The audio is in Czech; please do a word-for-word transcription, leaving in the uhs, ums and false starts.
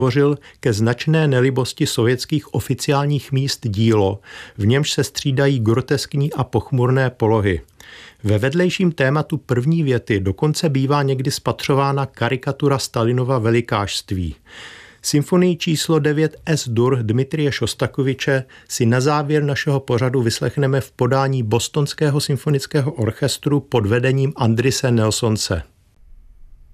tvořil ke značné nelibosti sovětských oficiálních míst dílo, v němž se střídají groteskní a pochmurné polohy. Ve vedlejším tématu první věty dokonce bývá někdy spatřována karikatura Stalinova velikášství. Symfonii číslo devět Es-dur Dmitrije Šostakoviče si na závěr našeho pořadu vyslechneme v podání Bostonského symfonického orchestru pod vedením Andrise Nelsonse.